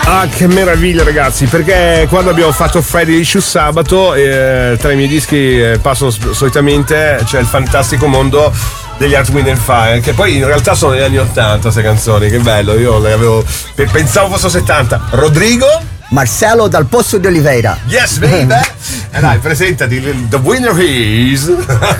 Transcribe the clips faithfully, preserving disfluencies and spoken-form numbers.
Ah, che meraviglia ragazzi, perché quando abbiamo fatto Friday Issue sabato, eh, tra i miei dischi eh, passo solitamente c'è il fantastico mondo degli Earth, Wind and Fire, che poi in realtà sono negli anni ottanta queste canzoni, che bello, io le avevo, pensavo fossero settanta. Rodrigo? Marcelo dal Posto di Oliveira. Yes, baby! Eh dai, presentati, the winner is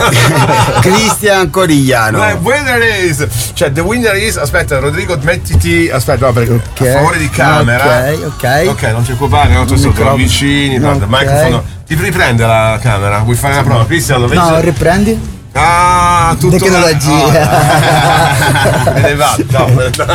Cristian Corigliano. The winner is, cioè the winner is, aspetta Rodrigo, mettiti, aspetta, no, perché okay. A favore di camera. Ok, ok. Ok, non ti occupare, non ti sono vicini, guarda, okay. Il microfono. Ti riprende la camera? Vuoi fare la prova? Cristian, dove No, riprendi. Ah, tutto tecnologia. Me ne va. No.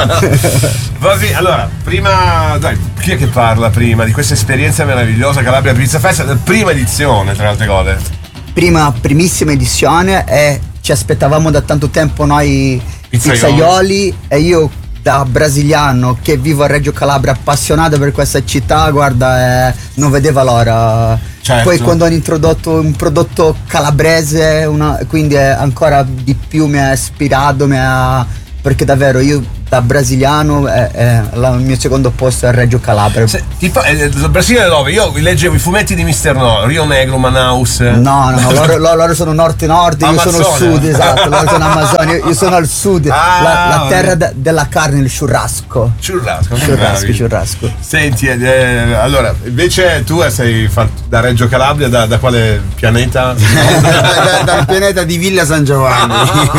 Va bene, allora, prima dai, chi è che parla prima di questa esperienza meravigliosa Calabria Pizza Fest, la prima edizione, tra le altre cose? Prima, primissima edizione, e ci aspettavamo da tanto tempo noi pizzaioli, pizzaioli e io da brasiliano che vivo a Reggio Calabria, appassionato per questa città, guarda, eh, non vedeva l'ora. Certo. Poi quando hanno introdotto un prodotto calabrese, una, quindi ancora di più mi ha ispirato, mi ha, perché davvero io da brasiliano è, è la, il mio secondo posto è a Reggio Calabria. Se, tipo, eh, il Brasile dove? Io leggevo i fumetti di mister No, Rio Negro, Manaus. No, no, no, loro, loro sono nord-nord, io sono al sud, esatto, loro sono Amazzonia, io, io sono al sud, ah, la, la terra de, della carne, il churrasco. Churrasco, churrasco, churrasco. Senti, eh, allora, invece tu sei fatto da Reggio Calabria, da, da quale pianeta? da, dal pianeta di Villa San Giovanni.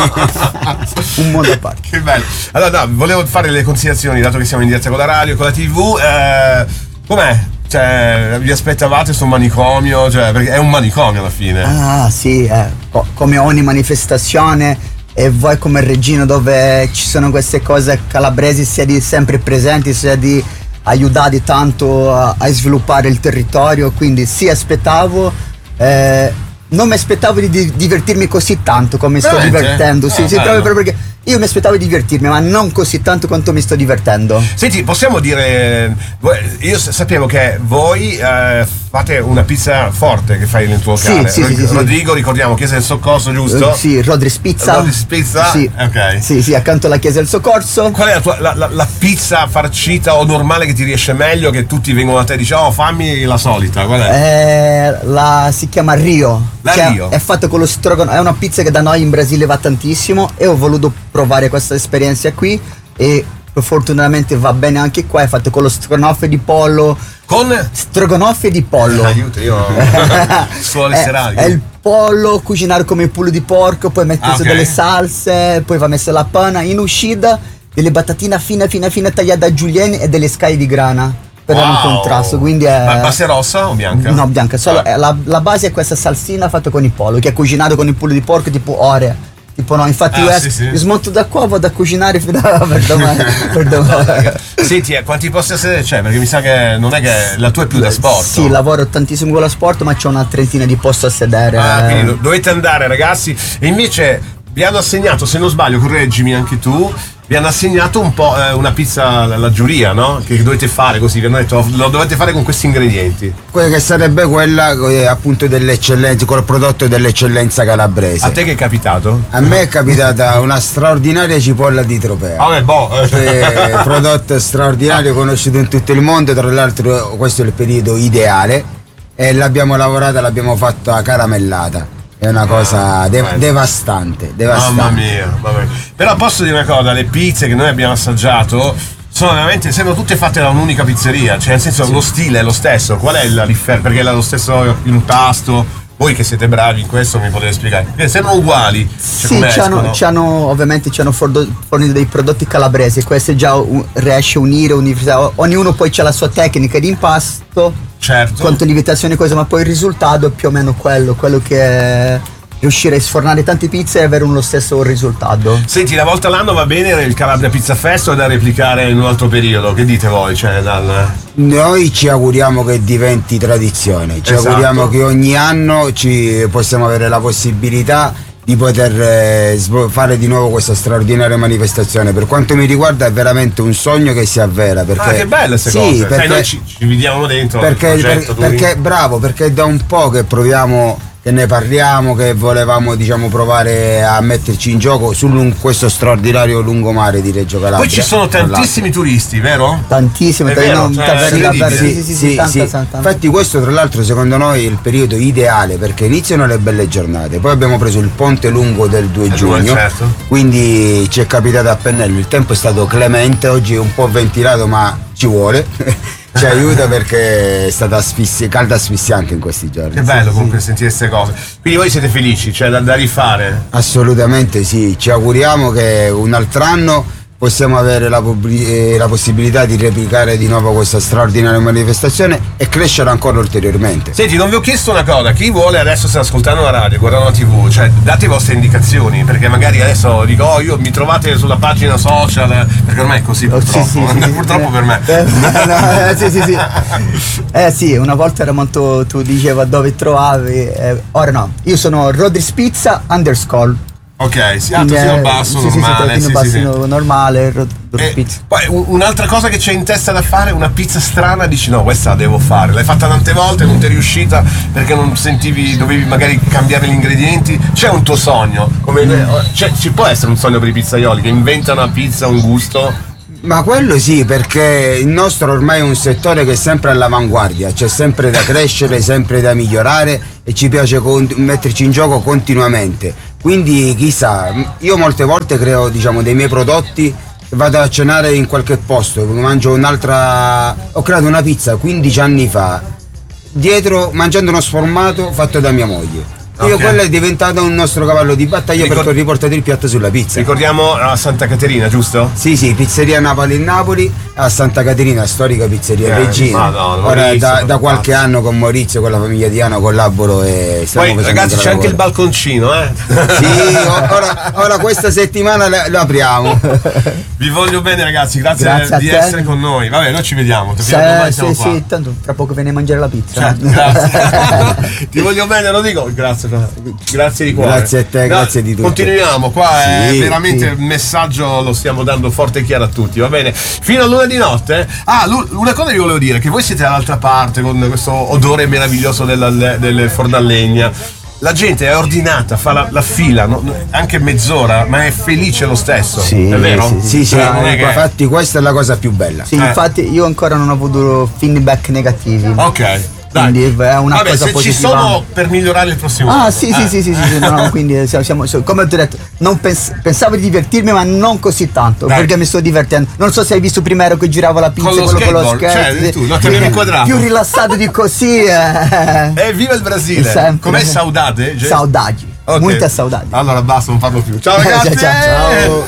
Un mondo a parte. Che bello. Allora, no, volevo fare le considerazioni, dato che siamo in diretta con la radio, con la tivù, eh, com'è? Cioè, vi aspettavate sto manicomio? Cioè, perché è un manicomio alla fine. Ah, sì, eh, co- come ogni manifestazione, e voi come Regina, dove ci sono queste cose calabresi, sia di sempre presenti, sia di aiutati tanto a, a sviluppare il territorio, quindi sì, aspettavo, eh, non mi aspettavo di, di divertirmi così tanto come sto Veramente? divertendo, sì, Oh, sì, proprio perché io mi aspettavo di divertirmi, ma non così tanto quanto mi sto divertendo. Senti, possiamo dire, io sapevo che voi eh, fate una pizza forte che fai nel tuo locale. Sì, sì, sì, sì, Rodrigo, sì. ricordiamo, Chiesa del Soccorso, giusto? Uh, sì, Rodri's Pizza. Rodri's Pizza? Sì. Ok. Sì, sì, accanto alla Chiesa del Soccorso. Qual è la, tua, la, la, la pizza farcita o normale che ti riesce meglio, che tutti vengono a te e dicono, oh, fammi la solita, qual è? Eh, la, si chiama Rio. La cioè, Rio? È fatta con lo stroganoff, è una pizza che da noi in Brasile va tantissimo e ho voluto provare questa esperienza qui e fortunatamente va bene anche qua. È fatto con lo stroganoff di pollo. Con? Stroganoff di pollo. Aiuto, io suole serali. È il pollo cucinato come il pollo di porco, poi metti ah, okay. delle salse, poi va messa la panna, in uscita delle patatine fine fine fine tagliate a julienne e delle scaglie di grana per wow. dare un contrasto, quindi è... Ma base rossa o bianca? No, bianca, solo ah. la, la base è questa salsina fatta con il pollo, che è cucinato con il pollo di porco tipo ore. Tipo no, infatti ah, io sì, sì. smonto da qua, vado a cucinare fino a per domani. Per domani. Senti, eh, quanti posti a sedere c'è? Perché mi sa che non è che la tua è più da sport. Sì, lavoro tantissimo con la sport, ma c'è una trentina di posti a sedere. Ah, quindi dovete andare ragazzi. E invece vi hanno assegnato, se non sbaglio, correggimi anche tu, vi hanno assegnato un po' eh, una pizza alla giuria, no? Che dovete fare così, vi hanno detto lo dovete fare con questi ingredienti. Quella che sarebbe quella eh, appunto dell'eccellenza, col prodotto dell'eccellenza calabrese. A te che è capitato? A me è capitata una straordinaria cipolla di Tropea. Ah, beh, boh. Eh, prodotto straordinario, conosciuto in tutto il mondo, tra l'altro questo è il periodo ideale e l'abbiamo lavorata, l'abbiamo fatta caramellata. È una cosa ah, de- devastante, devastante. Mamma mia, mamma mia. Però posso dire una cosa, le pizze che noi abbiamo assaggiato sono veramente, sembrano tutte fatte da un'unica pizzeria, cioè nel senso sì. Lo stile è lo stesso, qual è la differenza? Perché è lo stesso impasto, voi che siete bravi in questo mi potete spiegare, perché sembrano uguali. Cioè, sì, ci hanno, ci hanno, ovviamente ci hanno fornito dei prodotti calabresi, questo già un, riesce a unire, unire, ognuno poi c'ha la sua tecnica di impasto. Certo. Quanto lievitazione e cose, ma poi il risultato è più o meno quello, quello che è riuscire a sfornare tante pizze e avere uno stesso risultato. Senti, una volta all'anno va bene il Calabria Pizza Fest o è da replicare in un altro periodo? Che dite voi? Cioè, dal... Noi ci auguriamo che diventi tradizione, ci esatto. auguriamo che ogni anno ci possiamo avere la possibilità di poter eh, fare di nuovo questa straordinaria manifestazione. Per quanto mi riguarda è veramente un sogno che si avvera, perché ah, che belle queste sì, cose. Sai, noi ci, ci vediamo dentro perché, progetto, per, perché bravo, perché è da un po' che proviamo che ne parliamo, che volevamo diciamo provare a metterci in gioco su lung- questo straordinario lungomare di Reggio Calabria. Poi ci sono tantissimi turisti, vero? Tantissimo, È vero, non- cioè, davvero, è davvero, incredibile. sì, sì, sì, Sì, tanta, sì. tanta, tanta. Infatti questo tra l'altro secondo noi è il periodo ideale perché iniziano le belle giornate, poi abbiamo preso il ponte lungo del due Eh, giugno, certo. quindi ci è capitato a pennello, il tempo è stato clemente, oggi è un po' ventilato ma ci vuole, ci aiuta perché è stata asfissi- calda asfissiante in questi giorni. Che bello comunque sentire queste cose. Quindi voi siete felici, cioè da, da rifare? Assolutamente sì, ci auguriamo che un altro anno possiamo avere la, pubblic- eh, la possibilità di replicare di nuovo questa straordinaria manifestazione e crescere ancora ulteriormente. Senti, non vi ho chiesto una cosa, chi vuole adesso sta ascoltando la radio, guardando la tivù, cioè date le vostre indicazioni, perché magari adesso dico, oh io mi trovate sulla pagina social, perché ormai è così Oh, purtroppo, sì, sì, sì, purtroppo sì. per me. Eh, no, eh, sì, sì, sì. Eh sì, una volta era molto, tu dicevi dove trovavi, eh, ora no, io sono Rodriguez Pizza underscore. Ok, si alto, Quindi, sino eh, basso, sì, sì, sì, normale, tettino sì, sì, bassino sì. normale, Rod- Rodriguez Eh, Pizza. poi un- un'altra cosa che c'è in testa da fare, una pizza strana, dici no, questa la devo fare. L'hai fatta tante volte, non ti è riuscita perché non sentivi, dovevi magari cambiare gli ingredienti. C'è un tuo sogno? Come, cioè, ci può essere un sogno per i pizzaioli che inventano una pizza, un gusto? Ma quello sì, perché il nostro ormai è un settore che è sempre all'avanguardia, c'è sempre da crescere, sempre da migliorare e ci piace con- metterci in gioco continuamente. Quindi chissà, io molte volte creo diciamo dei miei prodotti, vado a cenare in qualche posto, mangio un'altra. Ho creato una pizza quindici anni fa, dietro mangiando uno sformato fatto da mia moglie. Io Ok. quello è diventato un nostro cavallo di battaglia Ricor- perché ho riportato il piatto sulla pizza. Ricordiamo a Santa Caterina, giusto? Sì, sì, pizzeria Napoli in Napoli, a Santa Caterina, storica pizzeria Eh, Regina. Madonna, Ora Maurizio, da, da qualche pazzo. anno con Maurizio, con la famiglia Diano, collaboro e stiamo Poi facendo ragazzi un c'è anche il lavoro. balconcino, eh? Sì, o- ora, ora questa settimana lo, lo apriamo. Vi voglio bene ragazzi, grazie, Grazie a di te. essere con noi. Vabbè, noi ci vediamo, Sì, capiamo, domani sì, siamo qua. sì, tanto tra poco viene a mangiare la pizza. Cioè, grazie. Ti voglio bene, lo dico. Grazie, grazie di cuore. Grazie a te, grazie di tutto. Continuiamo, qua Sì, è veramente sì. il messaggio lo stiamo dando forte e chiaro a tutti, va bene? Fino a luna di notte. Ah, lu- una cosa vi volevo dire, che voi siete dall'altra parte con questo odore meraviglioso della- del forno a legna. La gente è ordinata, fa la, la fila, no- no- anche mezz'ora, ma è felice lo stesso. Sì, è vero? sì, Sì, sì, Cioè, non è che- infatti questa è la cosa più bella. Sì, Eh. infatti io ancora non ho avuto feedback negativi. Ok. Dai. Quindi è una Vabbè, cosa se ci positiva. sono per migliorare il prossimo Ah anno. sì Eh. sì sì sì, sì, sì, no, no, quindi siamo, siamo- so- come ti ho detto, non pens- pensavo di divertirmi ma non così tanto, Dai. perché mi sto divertendo. Non so se hai visto prima ero che giravo la pizza Con lo quello con lo skateboard, skate. cioè, tu, no, ti avevi inquadrato. Più rilassato di così. Eh. Eh, viva il Brasile! Sempre. Com'è saudade? Saudade. Ok. Muita saudade. Allora basta, non parlo più. Ciao ragazzi! Ciao, ciao.